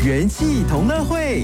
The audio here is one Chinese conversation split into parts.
元气同乐会。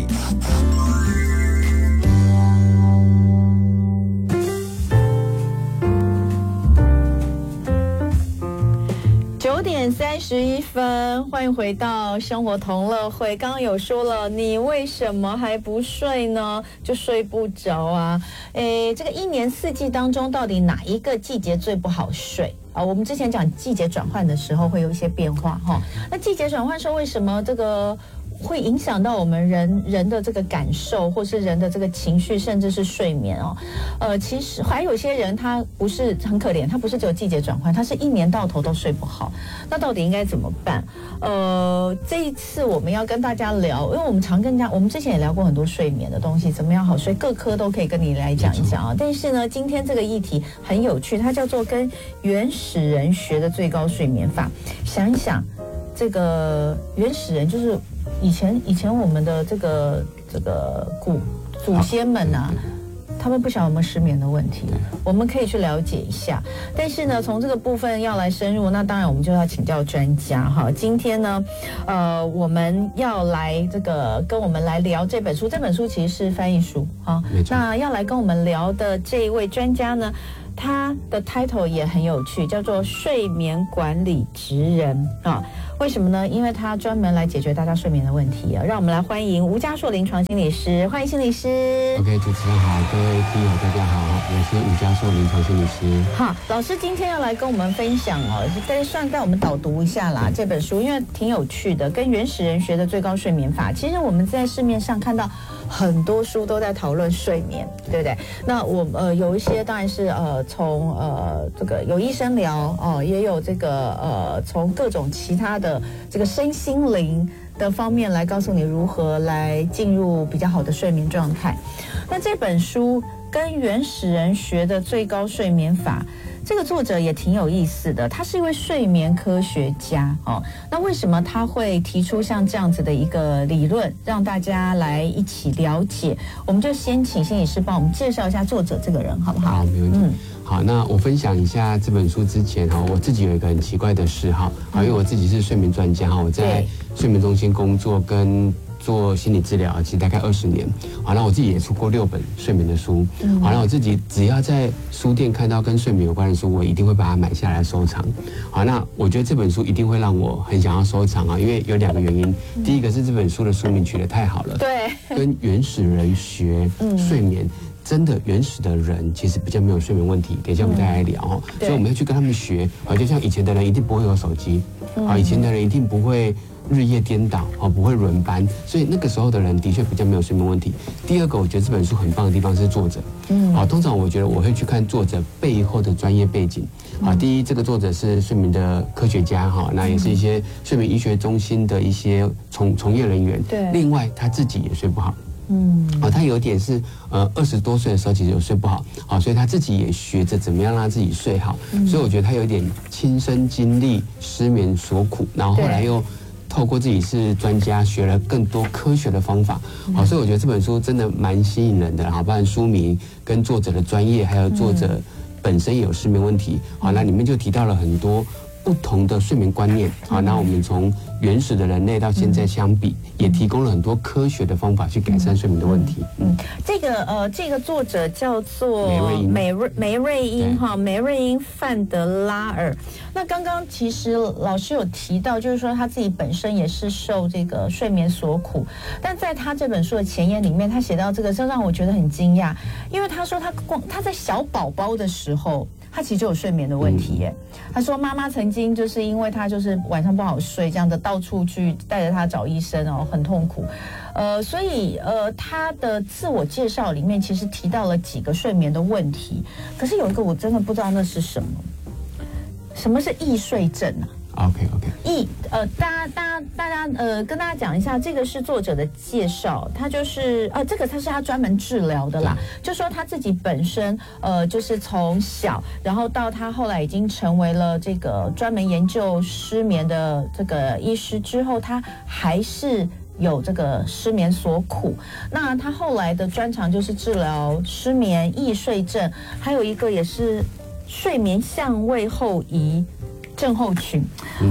9:31，欢迎回到生活同乐会。刚刚有说了，你为什么还不睡呢？就睡不着啊。这个一年四季当中，到底哪一个季节最不好睡啊？我们之前讲季节转换的时候会有一些变化哈。那季节转换时候，为什么这个会影响到我们人的这个感受，或是人的这个情绪，甚至是睡眠哦？其实还有些人他不是很可怜，他不是只有季节转换，他是一年到头都睡不好。那到底应该怎么办？这一次我们要跟大家聊，因为我们我们之前也聊过很多睡眠的东西，怎么样好睡，各科都可以跟你来讲一讲啊。但是呢，今天这个议题很有趣，它叫做跟原始人学的最高睡眠法。想一想，这个原始人就是以前我们的这个祖先们啊，他们不晓得有没有失眠的问题，我们可以去了解一下。但是呢，从这个部分要来深入，那当然我们就要请教专家哈。今天呢，我们要来跟我们来聊这本书，这本书其实是翻译书哈。那要来跟我们聊的这一位专家呢，他的 title 也很有趣，叫做睡眠管理职人啊。为什么呢？因为他专门来解决大家睡眠的问题啊。让我们来欢迎吴嘉硕临床心理师，欢迎心理师。 OK， 主持人好，各位听友大家好，我是吴嘉硕临床心理师。 好，老师今天要来跟我们分享哦，带我们导读一下啦这本书，因为挺有趣的，跟原始人学的最高睡眠法。其实我们在市面上看到很多书都在讨论睡眠，对不对？那我有一些当然是从这个有医生聊哦，也有这个从各种其他的这个身心灵的方面来告诉你如何来进入比较好的睡眠状态。那这本书跟原始人学的最高睡眠法，这个作者也挺有意思的，他是一位睡眠科学家哦。那为什么他会提出像这样子的一个理论，让大家来一起了解？我们就先请心理师帮我们介绍一下作者这个人，好不好？ 好，没问题。好，那我分享一下这本书之前哈，我自己有一个很奇怪的嗜好，因为我自己是睡眠专家哈，我在睡眠中心工作跟做心理治疗，其实大概20年。好，那我自己也出过6本睡眠的书。好，那我自己只要在书店看到跟睡眠有关的书，我一定会把它买下来收藏。好，那我觉得这本书一定会让我很想要收藏啊，因为有2个原因。第一个是这本书的书名取得太好了， 对， 跟原始人学睡眠。真的原始的人其实比较没有睡眠问题，等一下我们再来聊哦。所以我们要去跟他们学啊，就像以前的人一定不会有手机啊，以前的人一定不会日夜颠倒啊，不会轮班，所以那个时候的人的确比较没有睡眠问题。第二个，我觉得这本书很棒的地方是作者，通常我觉得我会去看作者背后的专业背景啊。第一，这个作者是睡眠的科学家哈，那也是一些睡眠医学中心的一些从业人员。 对， 另外他自己也睡不好。他有点是20多岁的时候其实有睡不好，所以他自己也学着怎么样让他自己睡好，所以我觉得他有点亲身经历失眠所苦，然后后来又透过自己是专家学了更多科学的方法，所以我觉得这本书真的蛮吸引人的，包含书名跟作者的专业，还有作者本身也有失眠问题，那里面就提到了很多不同的睡眠观念，那我们从原始的人类到现在相比，也提供了很多科学的方法去改善睡眠的问题。 这个作者叫做梅瑞英范德拉尔。那刚刚其实老师有提到，就是说他自己本身也是受这个睡眠所苦，但在他这本书的前言里面，他写到这个，这让我觉得很惊讶，因为他说他在小宝宝的时候，他其实就有睡眠的问题耶。他说妈妈曾经就是因为他就是晚上不好睡，这样的到处去带着他找医生哦，很痛苦。所以他的自我介绍里面其实提到了几个睡眠的问题，可是有一个我真的不知道那是什么。什么是易睡症啊 ？OK， 大家跟大家讲一下，这个是作者的介绍，他就是这个他是他专门治疗的啦，就说他自己本身就是从小，然后到他后来已经成为了这个专门研究失眠的这个医师之后，他还是有这个失眠所苦。那他后来的专长就是治疗失眠、易睡症，还有一个也是睡眠相位后移症候群。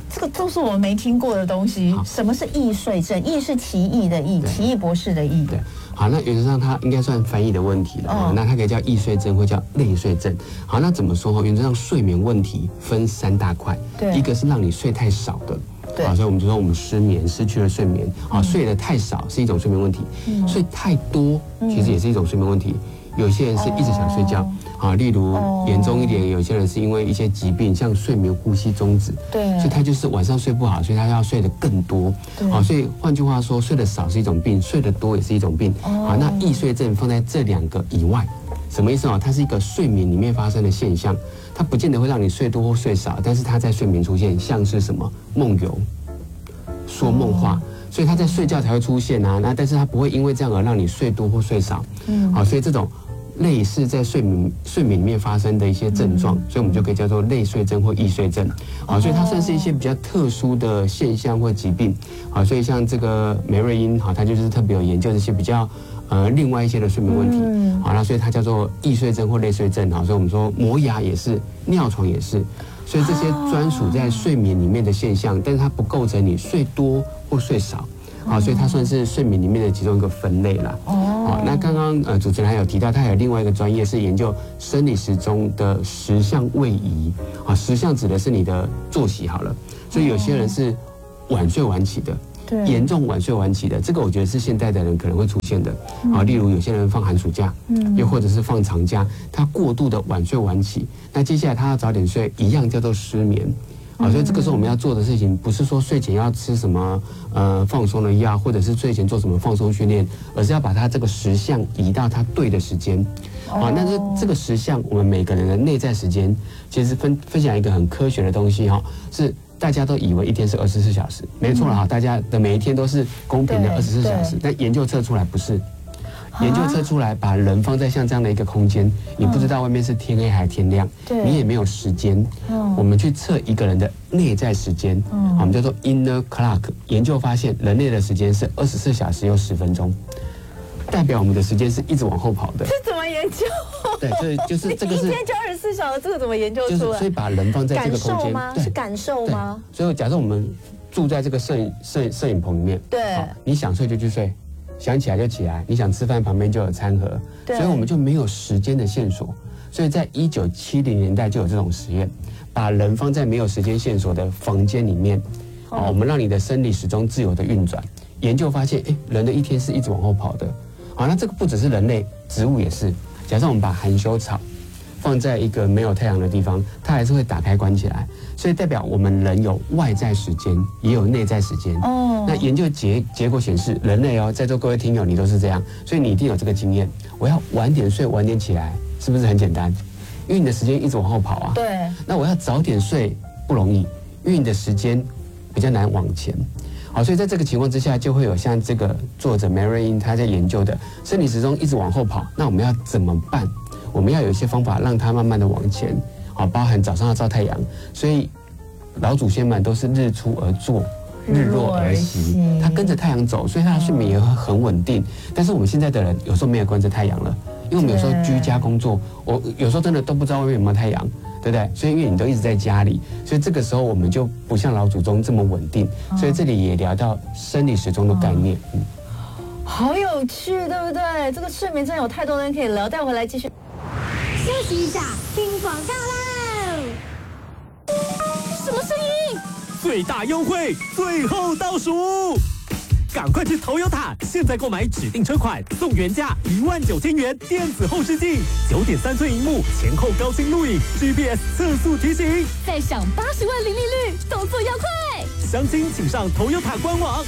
这个都是我没听过的东西。什么是易睡症？易是奇异的易，奇异博士的易。 对，好，那原则上它应该算翻译的问题了。那它可以叫易睡症，或叫类睡症。好，那怎么说？原则上睡眠问题分3大块，一个是让你睡太少的。好，所以我们就说我们失眠，失去了睡眠。好，睡得太少是一种睡眠问题，睡太多其实也是一种睡眠问题。有些人是一直想睡觉，例如严重一点，有些人是因为一些疾病，像睡眠呼吸中止，所以他就是晚上睡不好，所以他要睡得更多。好，所以换句话说，睡得少是一种病，睡得多也是一种病。好，那易睡症放在这2个以外，什么意思啊？它是一个睡眠里面发生的现象，它不见得会让你睡多或睡少，但是它在睡眠出现，像是什么梦游、说梦话。所以他在睡觉才会出现啊，那但是他不会因为这样而让你睡多或睡少。好，所以这种类似在睡眠里面发生的一些症状，所以我们就可以叫做类睡症或易睡症。好，所以它算是一些比较特殊的现象或疾病。好，所以像这个梅瑞因，好，他就是特别有研究这些比较另外一些的睡眠问题。好，那所以它叫做易睡症或类睡症。好，所以我们说磨牙也是，尿床也是。所以这些专属在睡眠里面的现象，但是它不构成你睡多或睡少，好，所以它算是睡眠里面的其中一个分类啦。好，那刚刚主持人还有提到，他还有另外一个专业是研究生理时钟的时相位移。啊，时相指的是你的作息好了，所以有些人是晚睡晚起的。严重晚睡晚起的，这个我觉得是现代的人可能会出现的。啊，例如有些人放寒暑假，又或者是放长假，他过度的晚睡晚起，那接下来他要早点睡，一样叫做失眠。啊，所以这个时候我们要做的事情，不是说睡前要吃什么放松的药，或者是睡前做什么放松训练，而是要把他这个时相移到他对的时间。啊，那这个时相，我们每个人的内在时间，其实分享一个很科学的东西哈，是。大家都以为一天是24小时，没错了哈，大家的每一天都是公平的24小时，但研究测出来不是，研究测出来把人放在像这样的一个空间，你不知道外面是天黑还是天亮，你也没有时间。我们去测一个人的内在时间，我们叫做 inner clock， 研究发现人类的时间是24小时又10分钟。代表我们的时间是一直往后跑的。 这怎么研究？ 对，所以就是这个是一天就24小时，这个怎么研究出来？ 所以把人放在这个空间吗？是感受吗？ 所以假设我们住在这个摄影棚里面， 对， 你想睡就去睡，想起来就起来，你想吃饭旁边就有餐盒，所以我们就没有时间的线索。所以在1970年代就有这种实验，把人放在没有时间线索的房间里面，我们让你的生理时钟自由的运转。研究发现，人的一天是一直往后跑的。好，那这个不只是人类，植物也是。假设我们把含羞草放在一个没有太阳的地方，它还是会打开关起来，所以代表我们人有外在时间，也有内在时间。那研究结果显示，人类在座各位听友你都是这样，所以你一定有这个经验。我要晚点睡，晚点起来，是不是很简单？因为你的时间一直往后跑啊。 对。 那我要早点睡不容易，因为你的时间比较难往前。好，所以在这个情况之下，就会有像这个作者 Marian 他在研究的生理时钟一直往后跑，那我们要怎么办？我们要有一些方法让它慢慢的往前。好，包含早上要照太阳，所以老祖先们都是日出而作，日落而息，他跟着太阳走，所以他的睡眠也会很稳定。但是我们现在的人有时候没有跟着太阳了，因为我们有时候居家工作，我有时候真的都不知道外面有没有太阳。对不对？所以因为你都一直在家里，所以这个时候我们就不像老祖宗这么稳定。所以这里也聊到生理时钟的概念。 好有趣，对不对？这个睡眠真的有太多人可以聊，待会来继续。 休息一下，听广告喽。 什么声音？ 最大优惠，最后倒数。赶快去Toyota！现在购买指定车款送原价19000元电子后视镜，9.3寸荧幕，前后高清录影 ，GPS 测速提醒， 再享80万零利率，动作要快！ 详情请上Toyota官网。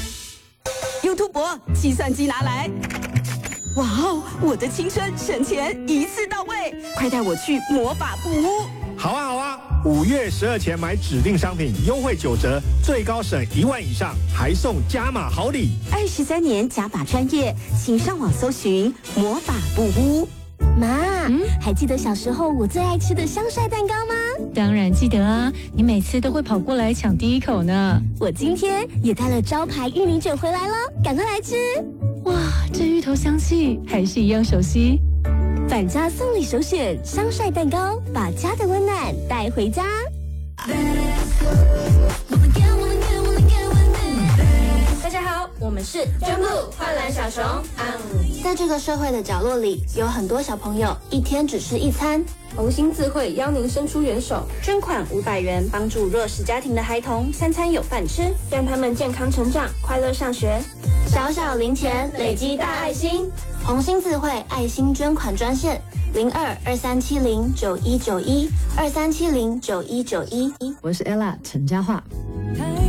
YouTube，计算机拿来！哇哦，我的青春省钱一次到位，快带我去魔法布屋！ 好啊好啊，5月12前买指定商品优惠9折，最高省1万以上，还送加码好礼。 23年加码专业，请上网搜寻魔法布屋。 妈，还记得小时候我最爱吃的香晒蛋糕吗？ 当然记得啊，你每次都会跑过来抢第一口呢。 我今天也带了招牌玉米卷回来了，赶快来吃！ 哇，这芋头香气还是一样熟悉。 返家送礼首选香晒蛋糕，把家的温暖带回家。 们是捐部快乐小熊。 在这个社会的角落里，有很多小朋友一天只吃一餐。 红星智慧邀您伸出援手，捐款500元，帮助弱势家庭的孩童3餐有饭吃，让他们健康成长，快乐上学。 小小零钱累积大爱心，红星智慧爱心捐款专线022370919123709191。 我是 Ella 陈嘉桦。